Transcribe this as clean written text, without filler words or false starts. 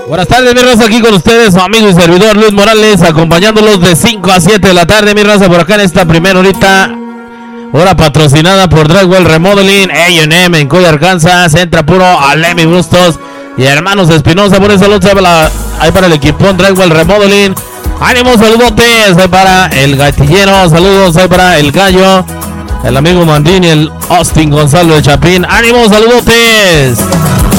Buenas tardes, mi raza, aquí con ustedes, su amigo y servidor Luis Morales, acompañándolos de 5 a 7 de la tarde, mi raza, por acá en esta primera horita, hora patrocinada por Drywall Remodeling, A&M en Coy, Arkansas, entra puro Alemi Bustos y Hermanos Espinosa, por eso saludos ahí para el equipón Drywall Remodeling. Ánimo, saludotes, ahí para el gatillero, saludos ahí para el gallo, el amigo Mandín y el Austin Gonzalo de Chapín. Ánimo, saludotes.